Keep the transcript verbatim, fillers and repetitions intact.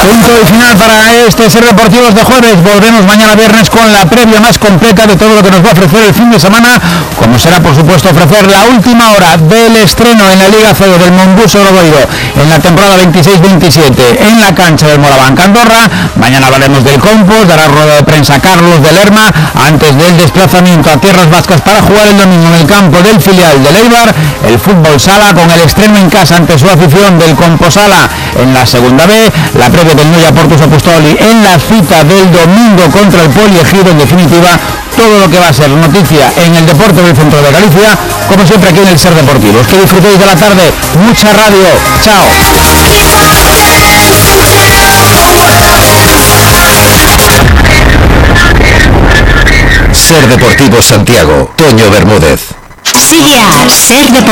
Punto y final para este Ser Deportivos de jueves. Volvemos mañana viernes con la previa más completa de todo lo que nos va a ofrecer el fin de semana, como será por supuesto ofrecer la última hora del estreno en la Liga C E del Monbuso Obradoiro en la temporada veintiséis veintisiete en la cancha del Moraván Andorra. Mañana hablaremos del Compos, dará rueda de prensa Carlos de Lerma antes del desplazamiento a tierras vascas para jugar el domingo en el campo del filial del Eibar, el fútbol sala con el estreno en casa ante su afición del Composala en la segunda B, la previa del Noia Portus Apostoli en la cita del domingo contra el Poliegido. En definitiva, todo lo que va a ser noticia en el deporte del centro de Galicia, como siempre aquí en el Ser Deportivos. Que disfrutéis de la tarde, mucha radio, chao. Ser Deportivos Santiago, Toño Bermúdez. Sigue a Ser Deportivos.